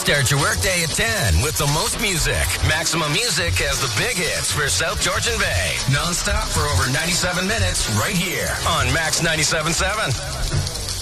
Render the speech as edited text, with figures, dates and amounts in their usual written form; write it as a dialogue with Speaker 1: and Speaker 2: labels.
Speaker 1: Start your workday at 10 with the most music. Maximum Music has the big hits for South Georgian Bay. Non-stop for over 97 minutes right here on Max 97.7.